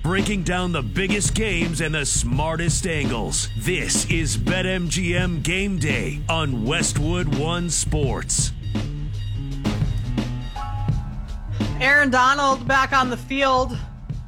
breaking down the biggest games and the smartest angles. This is BetMGM Game Day on Westwood One Sports. Aaron Donald back on the field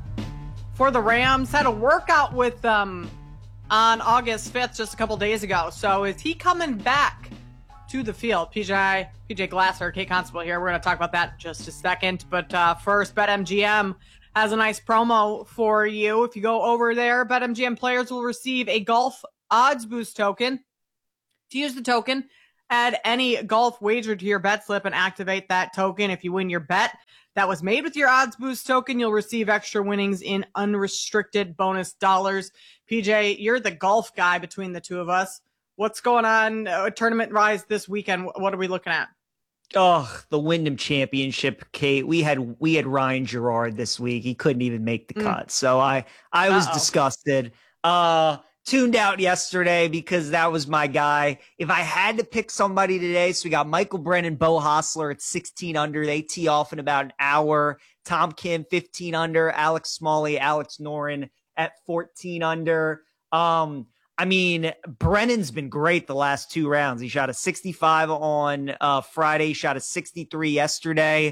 for the Rams. Had a workout with them on August 5th, just a couple days ago. So is he coming back to the field? PJ Glasser, Kate Constable here. We're going to talk about that in just a second. But first, BetMGM has a nice promo for you. If you go over there, BetMGM players will receive a golf odds boost token. To use the token, add any golf wager to your bet slip and activate that token. If you win your bet that was made with your odds boost token, you'll receive extra winnings in unrestricted bonus dollars. PJ, you're the golf guy between the two of us. What's going on tournament rise this weekend? What are we looking at? Oh, the Wyndham Championship, Kate. We had Ryan Gerard this week. He couldn't even make the cut. So I was disgusted. Tuned out yesterday because that was my guy. If I had to pick somebody today, so we got Michael Brennan, Beau Hossler at 16 under. They tee off in about an hour. Tom Kim, 15 under. Alex Smalley, Alex Noren at 14 under. I mean, Brennan's been great the last two rounds. He shot a 65 on Friday, shot a 63 yesterday.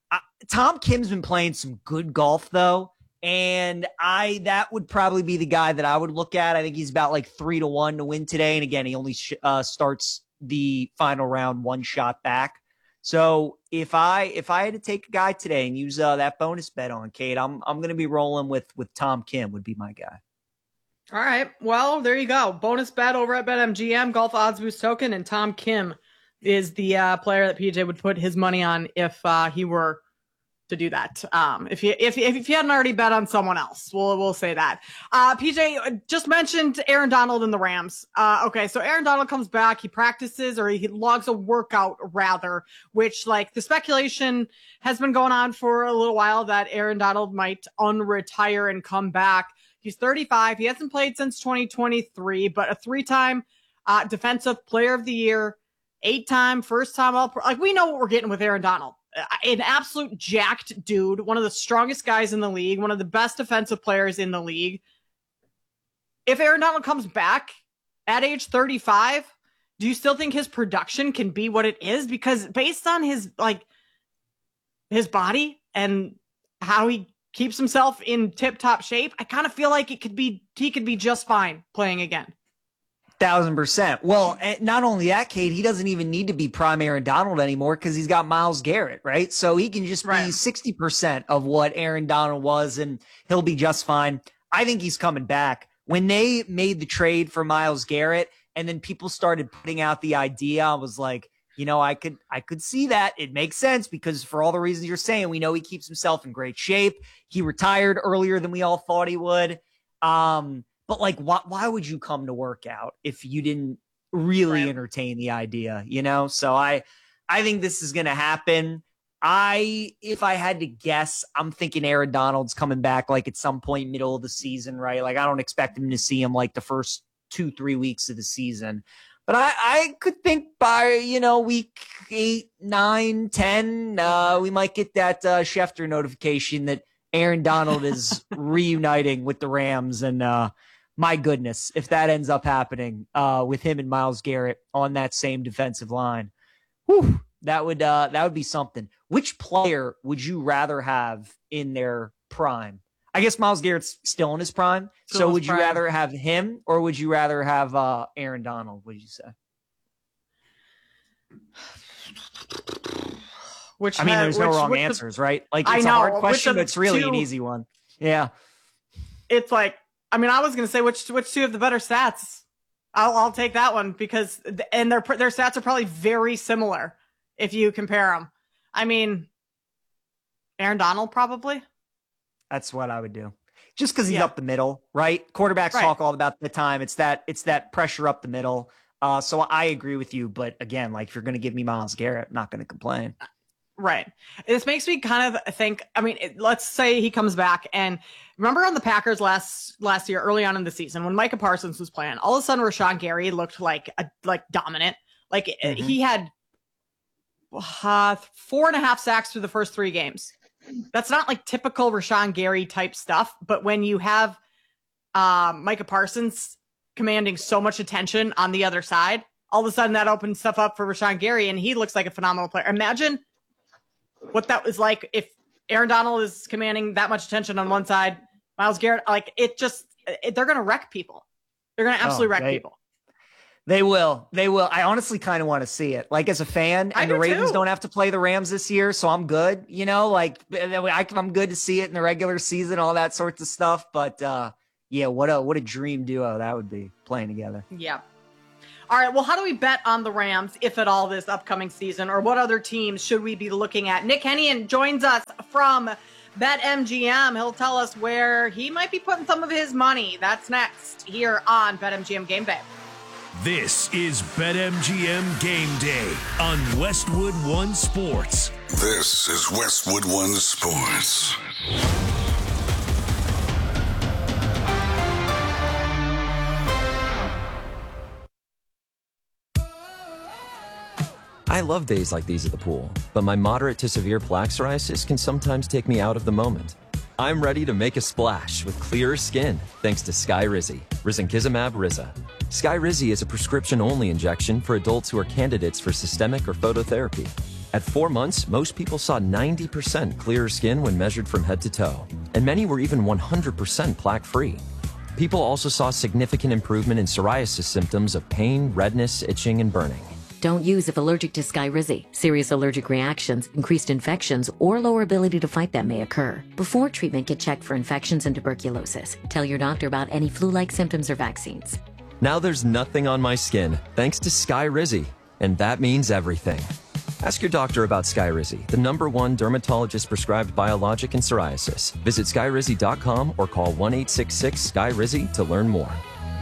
Tom Kim's been playing some good golf, though, and that would probably be the guy that I would look at. I think he's about like 3-1 to win today, and again, he only starts the final round one shot back. So if I had to take a guy today and use that bonus bet on Kate, I'm going to be rolling with Tom Kim would be my guy. All right. Well, there you go. Bonus bet over at BetMGM, golf odds boost token, and Tom Kim is the player that PJ would put his money on if he were to do that. If you hadn't already bet on someone else, we'll say that. PJ just mentioned Aaron Donald and the Rams. Okay, so Aaron Donald comes back, he practices, or he logs a workout rather, which like the speculation has been going on for a little while that Aaron Donald might unretire and come back. He's 35. He hasn't played since 2023, but a 3-time defensive player of the year, 8-time first-time all-pro. Like, we know what we're getting with Aaron Donald. An absolute jacked dude, one of the strongest guys in the league, one of the best defensive players in the league. If Aaron Donald comes back at age 35, do you still think his production can be what it is? Because based on his body and how he keeps himself in tip-top shape, I kind of feel like he could be just fine playing again. 1,000%. Well, not only that, Kate, he doesn't even need to be prime Aaron Donald anymore because he's got Myles Garrett, right? So he can just be 60% of what Aaron Donald was, and he'll be just fine. I think he's coming back. When they made the trade for Myles Garrett, and then people started putting out the idea, I was like, you know, I could see that. It makes sense because for all the reasons you're saying, we know he keeps himself in great shape. He retired earlier than we all thought he would. But like, why would you come to work out if you didn't really entertain the idea, you know? So I think this is going to happen. If I had to guess, I'm thinking Aaron Donald's coming back like at some point middle of the season, right? Like I don't expect him to see him like the first 2-3 weeks of the season. But I could think by, week 8, 9, 10, we might get that Schefter notification that Aaron Donald is reuniting with the Rams. And my goodness, if that ends up happening with him and Myles Garrett on that same defensive line, whew, that would be something. Which player would you rather have in their prime? I guess Myles Garrett's still in his prime. So would you rather have him or would you rather have Aaron Donald? What did you say? There's no wrong answers, right? Like it's a hard question, but it's really an easy one. Yeah. It's like, I was going to say which two have the better stats. I'll take that one because their stats are probably very similar if you compare them. Aaron Donald probably. That's what I would do. Just because he's up the middle, right? Quarterbacks talk all about the time. It's that pressure up the middle. So I agree with you. But again, like if you're going to give me Myles Garrett, I'm not going to complain. Right. This makes me kind of think, let's say he comes back and remember on the Packers last year, early on in the season when Micah Parsons was playing, all of a sudden Rashawn Gary looked like dominant. He had 4.5 sacks through the first 3 games. that's not like typical Rashawn Gary type stuff. But when you have Micah Parsons commanding so much attention on the other side, all of a sudden that opens stuff up for Rashawn Gary, and he looks like a phenomenal player. Imagine what that was like if Aaron Donald is commanding that much attention on one side, Myles Garrett, like they're going to wreck people. They're going to absolutely wreck people. They will. I honestly kind of want to see it. Like as a fan, and the Ravens don't have to play the Rams this year, so I'm good. You know, like I'm good to see it in the regular season, all that sorts of stuff. But yeah, what a dream duo that would be playing together. Yeah. All right, well, how do we bet on the Rams, if at all, this upcoming season? Or what other teams should we be looking at? Nick Hennian joins us from BetMGM. He'll tell us where he might be putting some of his money. That's next here on BetMGM Game Day. This is BetMGM Game Day on Westwood One Sports. This is Westwood One Sports. I love days like these at the pool, but my moderate to severe plaque psoriasis can sometimes take me out of the moment. I'm ready to make a splash with clearer skin thanks to Skyrizi, risankizumab Riza. Skyrizi is a prescription-only injection for adults who are candidates for systemic or phototherapy. At 4 months, most people saw 90% clearer skin when measured from head to toe, and many were even 100% plaque-free. People also saw significant improvement in psoriasis symptoms of pain, redness, itching, and burning. Don't use if allergic to Skyrizi. Serious allergic reactions, increased infections, or lower ability to fight them may occur. Before treatment, get checked for infections and tuberculosis. Tell your doctor about any flu-like symptoms or vaccines. Now there's nothing on my skin, thanks to Skyrizi, and that means everything. Ask your doctor about Skyrizi, the #1 dermatologist-prescribed biologic in psoriasis. Visit Skyrizi.com or call 1-866-SKYRIZI to learn more.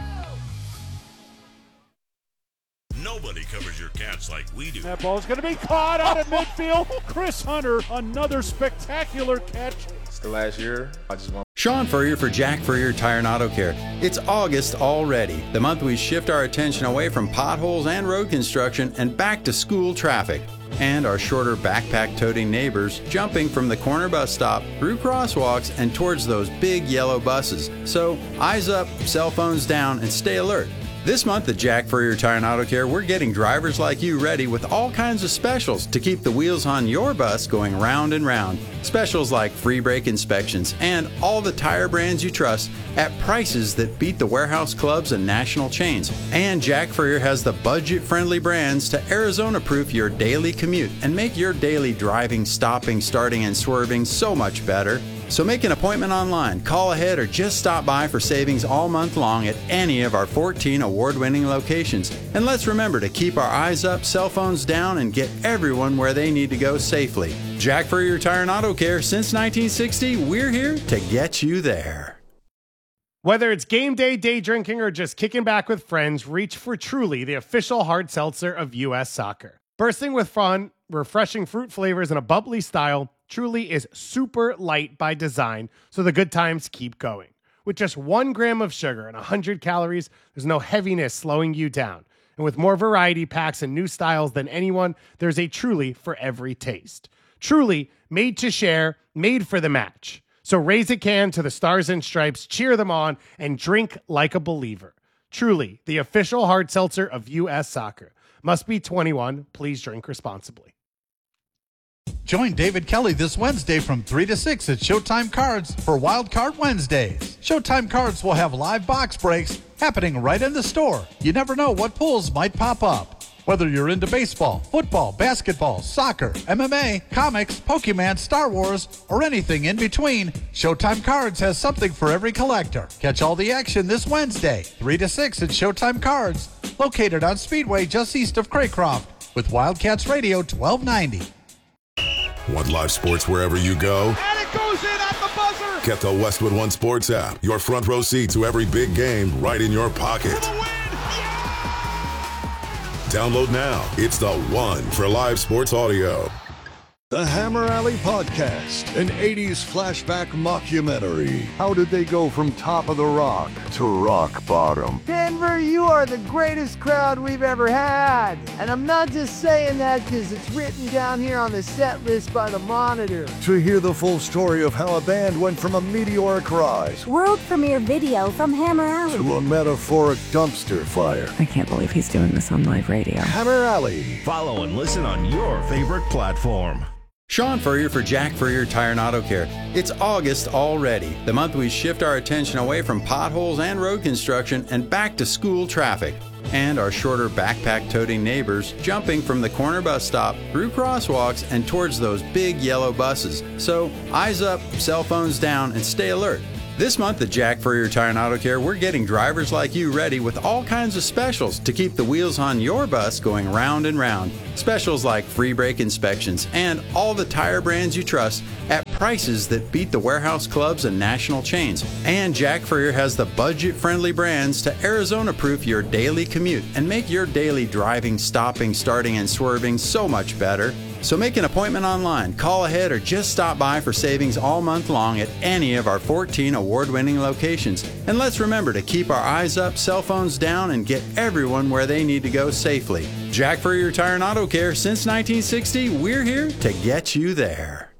Nobody covers your cats like we do. That ball's going to be caught out at midfield. Chris Hunter, another spectacular catch. It's the last year. I just want. Sean Furrier for Jack Furrier Tire and Auto Care. It's August already, the month we shift our attention away from potholes and road construction and back to school traffic. And our shorter backpack-toting neighbors jumping from the corner bus stop through crosswalks and towards those big yellow buses. So eyes up, cell phones down, and stay alert. This month at Jack Furrier Tire and Auto Care, we're getting drivers like you ready with all kinds of specials to keep the wheels on your bus going round and round. Specials like free brake inspections and all the tire brands you trust at prices that beat the warehouse clubs and national chains. And Jack Furrier has the budget-friendly brands to Arizona-proof your daily commute and make your daily driving, stopping, starting, and swerving so much better. So make an appointment online, call ahead, or just stop by for savings all month long at any of our 14 award-winning locations. And let's remember to keep our eyes up, cell phones down, and get everyone where they need to go safely. Jack Furrier Tire and Auto Care, since 1960, we're here to get you there. Whether it's game day, day drinking, or just kicking back with friends, reach for Truly, the official hard seltzer of U.S. Soccer. Bursting with fun, refreshing fruit flavors, and a bubbly style, Truly is super light by design, so the good times keep going. With just 1 gram of sugar and 100 calories, there's no heaviness slowing you down. And with more variety packs and new styles than anyone, there's a Truly for every taste. Truly, made to share, made for the match. So raise a can to the Stars and Stripes, cheer them on, and drink like a believer. Truly, the official hard seltzer of U.S. Soccer. Must be 21. Please drink responsibly. Join David Kelly this Wednesday from 3 to 6 at Showtime Cards for Wild Card Wednesdays. Showtime Cards will have live box breaks happening right in the store. You never know what pulls might pop up. Whether you're into baseball, football, basketball, soccer, MMA, comics, Pokemon, Star Wars, or anything in between, Showtime Cards has something for every collector. Catch all the action this Wednesday, 3 to 6 at Showtime Cards, located on Speedway just east of Craycroft, with Wildcats Radio 1290. Want live sports wherever you go? And it goes in at the buzzer! Get the Westwood One Sports app. Your front row seat to every big game right in your pocket. For the win! Yeah! Download now. It's the one for live sports audio. The Hammer Alley Podcast, an 80s flashback mockumentary. How did they go from top of the rock to rock bottom? 10 Denver, you are the greatest crowd we've ever had. And I'm not just saying that because it's written down here on the set list by the Monitor. To hear the full story of how a band went from a meteoric rise, world premiere video from Hammer Alley, to a metaphoric dumpster fire. I can't believe he's doing this on live radio. Hammer Alley. Follow and listen on your favorite platform. Sean Furrier for Jack Furrier Tire and Auto Care. It's August already, the month we shift our attention away from potholes and road construction and back to school traffic. And our shorter backpack-toting neighbors jumping from the corner bus stop through crosswalks and towards those big yellow buses. So eyes up, cell phones down, and stay alert. This month at Jack Furrier Tire and Auto Care, we're getting drivers like you ready with all kinds of specials to keep the wheels on your bus going round and round. Specials like free brake inspections and all the tire brands you trust at prices that beat the warehouse clubs and national chains. And Jack Furrier has the budget-friendly brands to Arizona-proof your daily commute and make your daily driving, stopping, starting, and swerving so much better. So make an appointment online, call ahead, or just stop by for savings all month long at any of our 14 award-winning locations. And let's remember to keep our eyes up, cell phones down, and get everyone where they need to go safely. Jack Furrier Tire and Auto Care, since 1960, we're here to get you there.